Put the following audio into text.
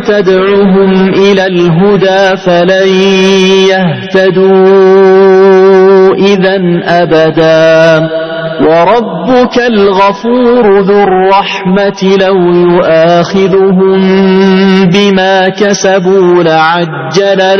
تدعهم إلى الهدى فلن يهتدوا إذن أبدا وربك الغفور ذو الرحمة لو يؤاخذهم بما كسبوا لعجل